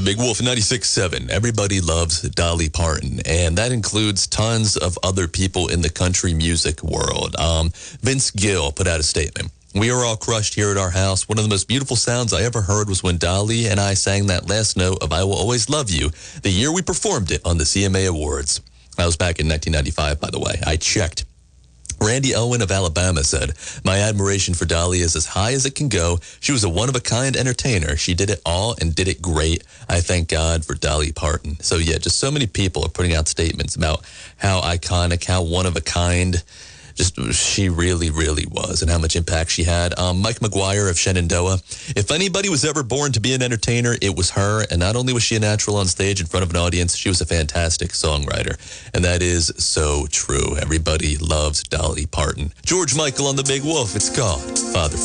The Big Wolf 96.7. Everybody loves Dolly Parton, and that includes tons of other people in the country music world. Vince Gill put out a statement. We are all crushed here at our house. One of the most beautiful sounds I ever heard was when Dolly and I sang that last note of I Will Always Love You the year we performed it on the CMA Awards. That was back in 1995, by the way. I checked. Randy Owen of Alabama said, my admiration for Dolly is as high as it can go. She was a one-of-a-kind entertainer. She did it all and did it great. I thank God for Dolly Parton. So, yeah, just so many people are putting out statements about how iconic, how one-of-a-kind just she really, really was and how much impact she had. Mike McGuire of Shenandoah. If anybody was ever born to be an entertainer, it was her. And not only was she a natural on stage in front of an audience, she was a fantastic songwriter. And that is so true. Everybody loves Dolly Parton. George Michael on The Big Wolf. It's called Father